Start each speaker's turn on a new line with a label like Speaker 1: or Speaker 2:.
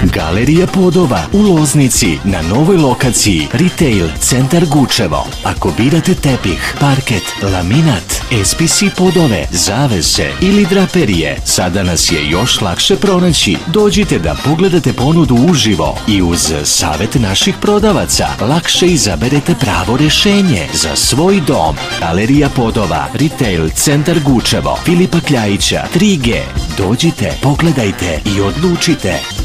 Speaker 1: Galerija podova u Loznici na novoj lokaciji Retail centar Gučevo. Ako birate tepih, parket, laminat, SPC podove, zavese ili draperije, sada nas je još lakše pronaći. Dođite da pogledate ponudu uživo i uz savjet naših prodavaca lakše izaberete pravo rješenje za svoj dom. Galerija podova, Retail centar Gučevo, Filipa Kljajića 3G. Dođite, pogledajte i odlučite.